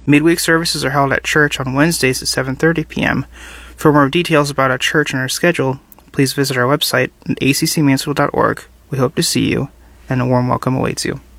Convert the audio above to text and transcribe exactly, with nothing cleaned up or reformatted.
Midweek services are held at church on Wednesdays at seven thirty p.m. For more details about our church and our schedule, please visit our website at a c c mansfield dot org. We hope to see you, and a warm welcome awaits you.